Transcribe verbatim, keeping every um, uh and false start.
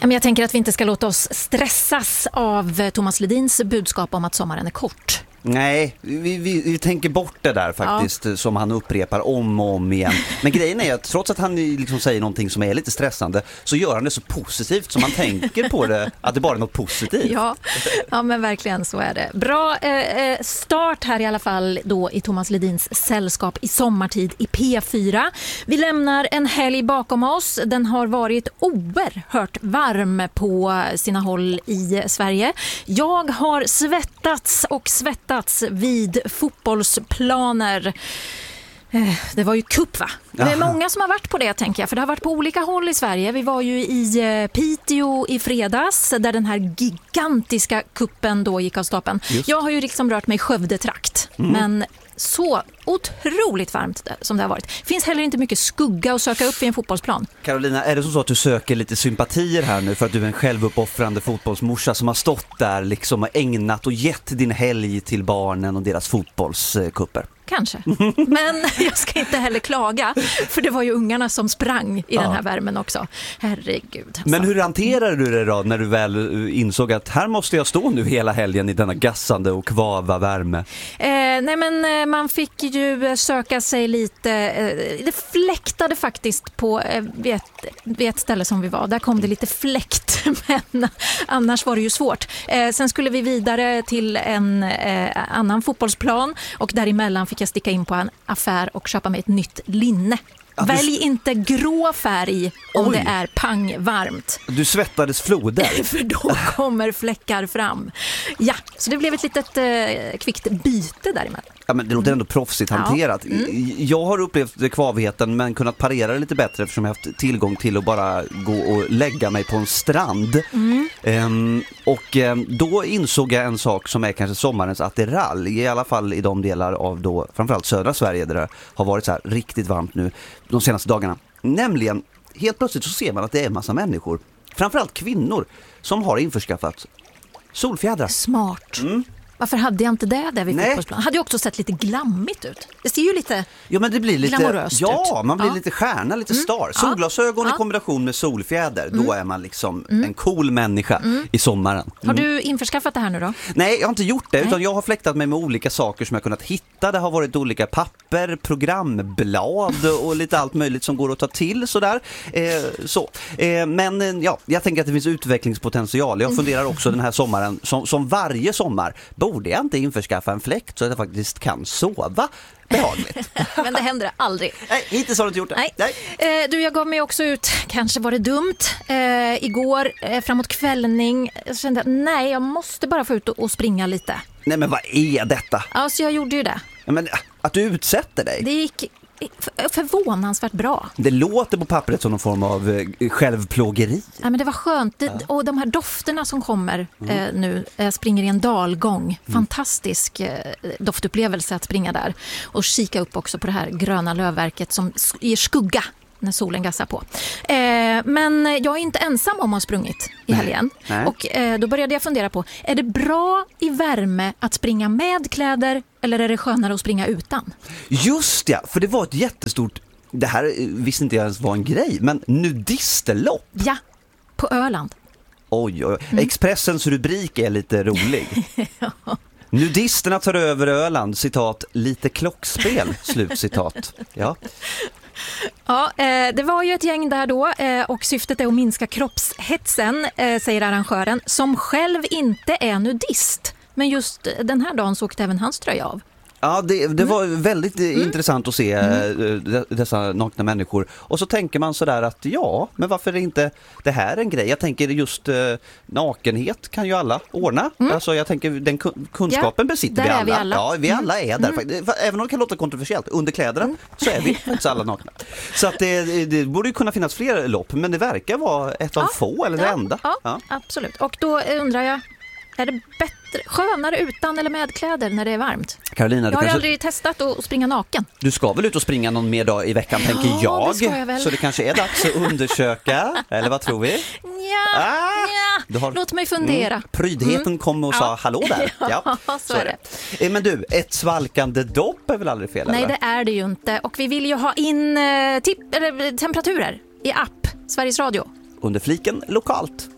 Men jag tänker att vi inte ska låta oss stressas av Thomas Ledins budskap om att sommaren är kort. Nej, vi, vi, vi tänker bort det där faktiskt, ja. Som han upprepar om och om igen. Men grejen är att trots att han liksom säger någonting som är lite stressande, så gör han det så positivt som man tänker på det, att det bara är något positivt. Ja, ja men verkligen så är det. Bra eh, start här i alla fall då i Thomas Ledins sällskap i sommartid i P fyra. Vi lämnar en helg bakom oss. Den har varit oerhört varm på sina håll i Sverige. Jag har svettats och svettats vid fotbollsplaner. Det var ju cup, va? Det är många som har varit på det, tänker jag. För det har varit på olika håll i Sverige. Vi var ju i Piteå i fredags, där den här gigantiska kuppen då gick av stapeln. Just. Jag har ju liksom rört mig i Skövdetrakt. Mm. Men så otroligt varmt som det har varit. Finns heller inte mycket skugga att söka upp i en fotbollsplan. Carolina, är det så att du söker lite sympatier här nu för att du är en självuppoffrande fotbollsmorsa som har stått där liksom och ägnat och gett din helg till barnen och deras fotbollskupper? Kanske. Men jag ska inte heller klaga, för det var ju ungarna som sprang i ja. den här värmen också. Herregud. Alltså. Men hur hanterar du det då när du väl insåg att här måste jag stå nu hela helgen i denna gassande och kvava värme? Eh, nej men man fick ju söka sig lite, eh, det fläktade faktiskt på eh, vid, ett, vid ett ställe som vi var. Där kom det lite fläkt, men annars var det ju svårt. Eh, sen skulle vi vidare till en eh, annan fotbollsplan och däremellan fick jag sticka in på en affär och köpa mig ett nytt linne. Ja, du... Välj inte grå färg om Oj. det är pangvarmt. Du svettades floder. För då kommer fläckar fram. Ja, så det blev ett litet eh, kvickt byte däremellan. Ja, men det låter ändå proffsigt hanterat. Ja. Mm. Jag har upplevt kvavheten men kunnat parera det lite bättre eftersom jag haft tillgång till att bara gå och lägga mig på en strand. Mm. Um, och um, då insåg jag en sak som är kanske sommarens attirall, i alla fall i de delar av då, framförallt södra Sverige där det har varit så här riktigt varmt nu de senaste dagarna. Nämligen, helt plötsligt så ser man att det är en massa människor, framförallt kvinnor, som har införskaffat solfjädrar. Smart. Mm. Varför hade jag inte det där vid fotbollsplan? Hade ju också sett lite glammigt ut. Det ser ju lite ja, men det blir lite glamoröst ja, ut. man blir ja. lite stjärna, lite star. Mm. Solglasögon ja. i kombination med solfjäder. Mm. Då är man liksom mm. en cool människa mm. i sommaren. Mm. Har du införskaffat det här nu då? Nej, jag har inte gjort det. Nej. Utan jag har fläktat mig med olika saker som jag kunnat hitta. Det har varit olika papper, programblad och lite allt möjligt som går att ta till. Sådär. Eh, så. Eh, men ja, jag tänker att det finns utvecklingspotential. Jag funderar också den här sommaren, som, som varje sommar, borde jag inte införskaffa en fläkt så att jag faktiskt kan sova behagligt. Men det händer aldrig. Nej, hittills har du inte gjort det. Nej. Nej. Eh, du, jag gav mig också ut, kanske var det dumt, eh, igår eh, framåt kvällning. Jag kände att nej, jag måste bara få ut och, och springa lite. Nej, men vad är detta? Ja, så jag gjorde ju det. Ja, men att du utsätter dig? Det gick förvånansvärt bra. Det låter på pappret som någon form av eh, självplågeri. Ja, men det var skönt. Det, och de här dofterna som kommer mm. eh, nu, eh, springer i en dalgång. Mm. Fantastisk eh, doftupplevelse att springa där. Och kika upp också på det här gröna lövverket som ger skugga när solen gassar på. Eh, men jag är inte ensam om att ha sprungit i helgen. Nej. Nej. Och eh, då började jag fundera på, är det bra i värme att springa med kläder eller är det skönare att springa utan? Just ja, för det var ett jättestort, det här visste inte jag ens var en grej, men nudisterlopp. Ja, på Öland. Oj, oj, oj. Mm. Expressens rubrik är lite rolig. Ja. Nudisterna tar över Öland, citat, lite klockspel, slutcitat. Ja. Ja, eh, det var ju ett gäng där då eh, och syftet är att minska kroppshetsen, eh, säger arrangören, som själv inte är nudist. Men just den här dagen så åkte även hans tröja av. Ja, det, det var mm. väldigt mm. intressant att se mm. dessa nakna människor. Och så tänker man sådär att ja, men varför är inte det här en grej? Jag tänker just eh, nakenhet kan ju alla ordna. Mm. Alltså jag tänker den kunskapen ja, besitter vi alla. vi alla. Ja, vi alla är där. Mm. Även om det kan låta kontroversiellt, under kläderna mm. så är vi faktiskt alla nakna. Så att det, det borde ju kunna finnas fler lopp, men det verkar vara ett av ja. få eller ja. det enda. Ja, ja, absolut. Och då undrar jag, är det bättre, skönare utan eller med kläder när det är varmt? Carolina, jag har kanske... aldrig testat att springa naken. Du ska väl ut och springa någon mer dag i veckan, ja, tänker jag. Det ska jag väl. Så det kanske är dags att undersöka. Eller vad tror vi? Ja, ah, ja. Har... låt mig fundera. Mm, prydheten mm. kom och sa ja. hallå där. Ja, så, så är det. det. Men du, ett svalkande dopp är väl aldrig fel? Nej, eller? Det är det ju inte. Och vi vill ju ha in eh, tipp, eller, temperaturer i app Sveriges Radio. Under fliken lokalt.